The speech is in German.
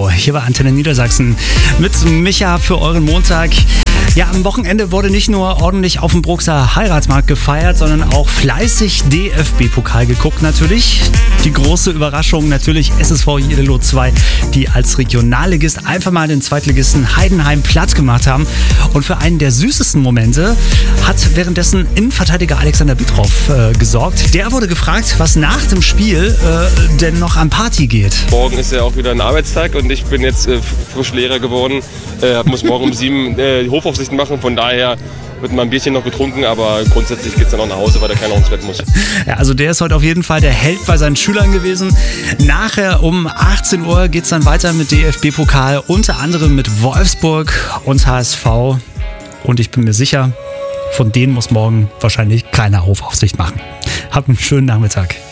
hier bei Antenne Niedersachsen mit Micha für euren Montag. Ja, am Wochenende wurde nicht nur ordentlich auf dem Bruxer Heiratsmarkt gefeiert, sondern auch fleißig DFB-Pokal geguckt natürlich. Die große Überraschung natürlich SSV Jeddelo 2, die als Regionalligist einfach mal den Zweitligisten Heidenheim platt gemacht haben. Und für einen der süßesten Momente hat währenddessen Innenverteidiger Alexander Bütrow gesorgt. Der wurde gefragt, was nach dem Spiel denn noch an Party geht. Morgen ist ja auch wieder ein Arbeitstag und ich bin jetzt frisch Lehrer geworden. Muss morgen um 7 die Hofaufsicht machen, von daher wird mal ein Bierchen noch getrunken, aber grundsätzlich geht es dann auch nach Hause, weil da keiner ins Bett muss. Ja, also der ist heute auf jeden Fall der Held bei seinen Schülern gewesen. Nachher um 18 Uhr geht es dann weiter mit DFB-Pokal, unter anderem mit Wolfsburg und HSV. Und ich bin mir sicher, von denen muss morgen wahrscheinlich keiner Hofaufsicht machen. Habt einen schönen Nachmittag.